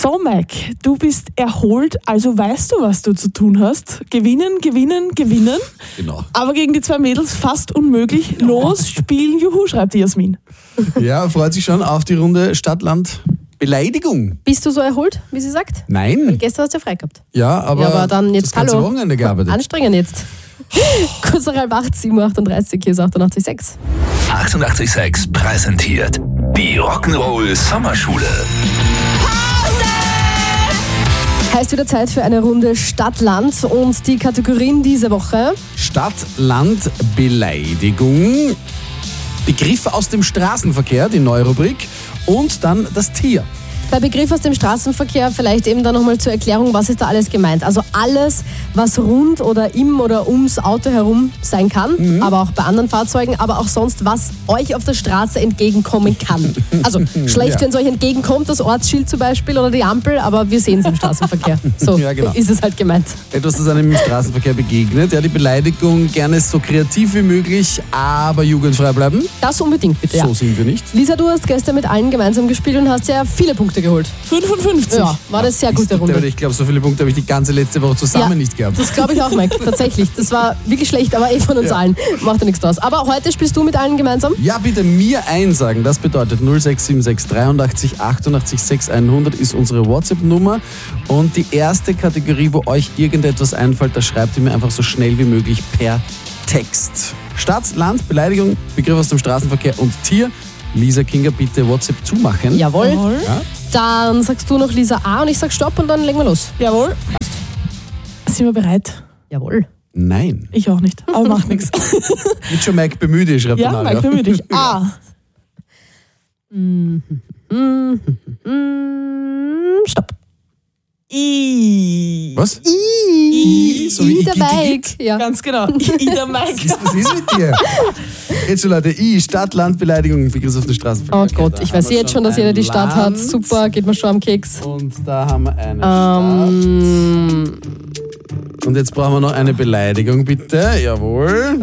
So, Mike, du bist erholt, also weißt du, was du zu tun hast. Gewinnen. Genau. Aber gegen die zwei Mädels fast unmöglich. Los, spielen, juhu, schreibt die Jasmin. Ja, freut sich schon auf die Runde Stadt-Land Beleidigung. Bist du so erholt, wie sie sagt? Nein. Gestern hast du ja frei gehabt. Ja, aber dann jetzt das ganze hallo. Wochenende gearbeitet. Anstrengend jetzt. Kurz nach 8, 7:38, hier ist 88,6. 88,6 präsentiert die Rock'n'Roll Sommerschule. Heißt wieder Zeit für eine Runde Stadt-Land und die Kategorien diese Woche. Stadt-Land Beleidigung. Begriffe aus dem Straßenverkehr, die neue Rubrik. Und dann das Tier. Bei Begriff aus dem Straßenverkehr vielleicht eben dann nochmal zur Erklärung, was ist da alles gemeint. Also alles, was rund oder im oder ums Auto herum sein kann, aber auch bei anderen Fahrzeugen, aber auch sonst, was euch auf der Straße entgegenkommen kann. Also schlecht, wenn es euch entgegenkommt, das Ortsschild zum Beispiel oder die Ampel, aber wir sehen es im Straßenverkehr. So Ja, genau. ist es halt gemeint. Etwas, das einem im Straßenverkehr begegnet. Ja, die Beleidigung gerne so kreativ wie möglich, aber jugendfrei bleiben. Das unbedingt bitte, ja. So sind wir nicht. Lisa, du hast gestern mit allen gemeinsam gespielt und hast ja viele Punkte geholt. 55. Ja, war das sehr gute Runde. Ich glaube, so viele Punkte habe ich die ganze letzte Woche zusammen nicht gehabt. Das glaube ich auch, Mike, tatsächlich. Das war wirklich schlecht, aber von uns allen. Macht ja nichts draus. Aber heute spielst du mit allen gemeinsam? Ja, bitte mir einsagen. Das bedeutet 0676 83 88 6100 ist unsere WhatsApp-Nummer. Und die erste Kategorie, wo euch irgendetwas einfällt, da schreibt ihr mir einfach so schnell wie möglich per Text. Stadt, Land, Beleidigung, Begriff aus dem Straßenverkehr und Tier. Lisa, Kinga, bitte WhatsApp zumachen. Jawohl. Ja? Dann sagst du noch Lisa A und ich sag Stopp und dann legen wir los. Jawohl. Sind wir bereit? Jawohl. Nein. Ich auch nicht, aber macht nichts. Jetzt schon Mike bemühe, schreibt Ja, der Mike, bemühe dich. A. Stopp. I. Was? I. So wie der Mike. Ja. Ganz genau. I, der Mike. Was ist mit dir? Jetzt schon, Leute. Stadt, Land, Beleidigung, Begriff auf den Straßenverkehr. Oh Gott, ich weiß jetzt schon, dass jeder die Stadt hat. Land. Super, geht mir schon am Keks. Und da haben wir eine Stadt. Und jetzt brauchen wir noch eine Beleidigung, bitte. Jawohl.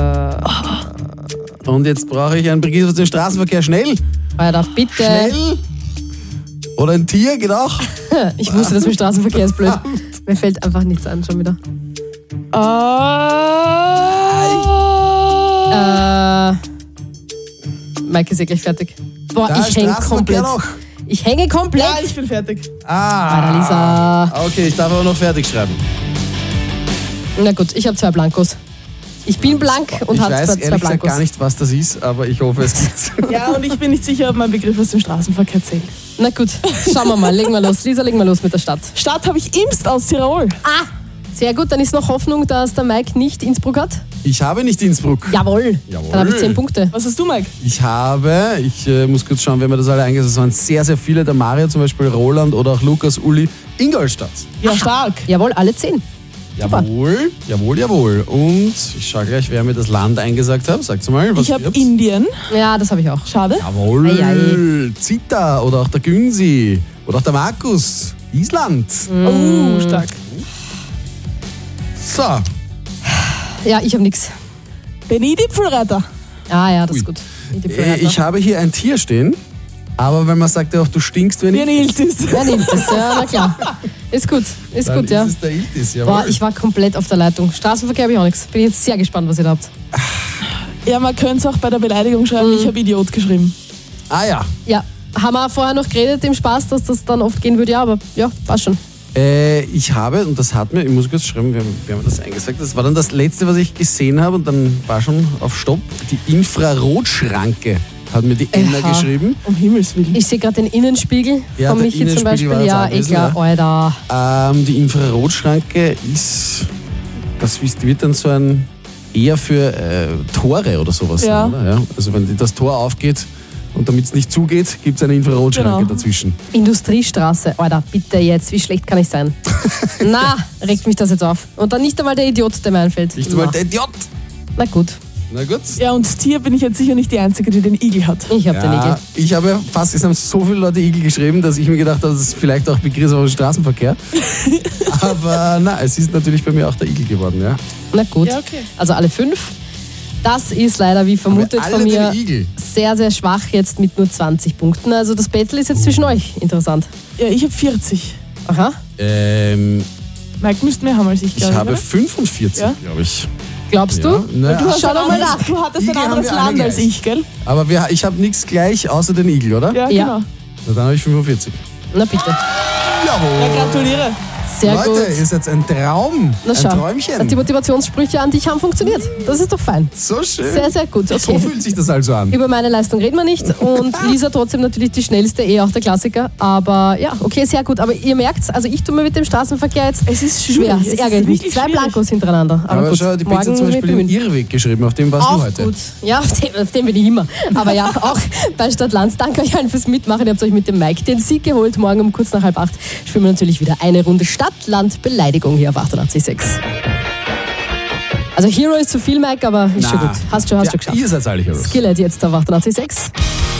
Und jetzt brauche ich einen Begriff aus dem Straßenverkehr. Schnell. Alter, bitte. Schnell. Oder ein Tier, geht auch. Ich wusste, dass mit Straßenverkehr ist blöd. Mir fällt einfach nichts an, schon wieder. Mike ist gleich fertig. Boah, Da ich hänge Straßenverkehr komplett. noch. Ich hänge komplett. Ja, ich bin fertig. Alter, Lisa. Okay, ich darf aber noch fertig schreiben. Na gut, ich habe 2 Blankos. Ich bin blank und Ich habe weiß 2 ehrlich gesagt Blankos. gar nicht, was das ist, aber ich hoffe, es gibt's. Ja, und ich bin nicht sicher, ob mein Begriff aus dem Straßenverkehr zählt. Na gut, schauen wir mal. Legen wir los. Lisa, legen wir los mit der Stadt. Stadt habe ich Imst aus Tirol. Sehr gut, dann ist noch Hoffnung, dass der Mike nicht Innsbruck hat. Ich habe nicht Innsbruck. Jawohl. Jawohl. Dann habe ich 10 Punkte. Was hast du, Mike? Ich muss kurz schauen, wer mir das alle eingesetzt hat. Es waren sehr, sehr viele. Der Mario zum Beispiel, Roland oder auch Lukas, Uli, Ingolstadt. Ja, stark. Jawohl, alle 10. Jawohl, jawohl. Und ich schaue gleich, wer mir das Land eingesagt hat. Sag's mal, was Ich habe wird's? Indien. Ja, das habe ich auch. Schade. Jawohl, Ei. Zita oder auch der Günsi oder auch der Markus. Island. Oh, stark. So, Ja, ich habe nichts. Benny Dipfelreiter. Ah ja, das ist gut. ich habe hier ein Tier stehen, aber wenn man sagt ja auch, du stinkst, wenn Wie ein Iltis. Wer nimmt das? Ja, na klar. Ist gut, dann gut, ja. ist es der Iltis, jawohl. Boah, ich war komplett auf der Leitung. Straßenverkehr habe ich auch nichts. Bin jetzt sehr gespannt, was ihr da habt. Ja, man könnte es auch bei der Beleidigung schreiben. Ich habe Idiot geschrieben. Ja. Ja, haben wir vorher noch geredet im Spaß, dass das dann oft gehen würde? Ja, aber ja, passt schon. Ich habe, und das hat mir, ich muss kurz schreiben, wir haben das eingesagt, das war dann das Letzte, was ich gesehen habe und dann war schon auf Stopp. Die Infrarotschranke hat mir die Enna geschrieben. Um Himmels Willen. Ich sehe gerade den Innenspiegel Ja, von der Michi zum Innenspiegel war Beispiel. jetzt Ja, anwesend, klar, ja. Alter. Die Infrarotschranke ist, das wird dann so ein, eher für Tore oder sowas Ja. sein, oder? Ja. Also wenn das Tor aufgeht und damit es nicht zugeht, gibt es eine Infrarotschranke Genau. dazwischen. Industriestraße. Alter, bitte jetzt, wie schlecht kann ich sein? Na, regt mich das jetzt auf. Und dann nicht einmal der Idiot, der mir einfällt. Nicht einmal der Idiot. Na gut, Na gut. Ja, und Tier bin ich jetzt sicher nicht die Einzige, die den Igel hat. ich habe den Igel. Ich habe ja fast, es haben so viele Leute Igel geschrieben, dass ich mir gedacht habe, das ist vielleicht auch Begriff aus dem Straßenverkehr. Aber na, es ist natürlich bei mir auch der Igel geworden, ja. Na gut, Ja, okay. also alle 5. Das ist leider, wie vermutet alle von mir, den Igel. sehr, sehr schwach jetzt mit nur 20 Punkten. Also das Battle ist jetzt zwischen euch interessant. Ja, ich habe 40. Aha. Mike müsste mehr haben als ich, Ich glaube habe oder? 45, Ja? glaube ich. Glaubst Ja. du? Na, Du hast Schau doch mal nach. Du hattest ein Igel haben anderes wir alle Land als gleich. ich, gell? Aber ich habe nichts gleich außer den Igel, oder? Ja, Ja. genau. Na, dann habe ich 45. Na bitte. Ja, Jawohl. gratuliere. Sehr Leute, gut. ist jetzt ein Traum. Na ein schau, Träumchen. die Motivationssprüche an dich haben funktioniert. Das ist doch fein. So schön. Sehr, sehr gut. So Okay. fühlt sich das also an. Über meine Leistung reden wir nicht und Lisa trotzdem natürlich die schnellste, auch der Klassiker. Aber ja, okay, sehr gut. Aber ihr merkt, also ich tue mir mit dem Straßenverkehr jetzt Es ist schwer. schwierig. Es Es ärgert ist mich. wirklich 2 schwierig. Blankos hintereinander. Aber gut, schau, die morgen Pizza muss zum ich mich Beispiel den bemühen. Irrweg geschrieben, auf dem warst du Auch heute. gut. Ja, auf dem bin ich immer. Aber ja, auch bei Stadtland. Danke euch allen fürs Mitmachen. Ihr habt euch mit dem Mike den Sieg geholt. Morgen um kurz nach 7:30 spielen wir natürlich wieder eine Runde Stadt-Land-Beleidigung hier auf 88.6. Also Hero ist zu viel, Mike, aber ist schon gut. Hast schon ja, geschafft. ihr seid alle Heroes. Skillet jetzt auf 88.6.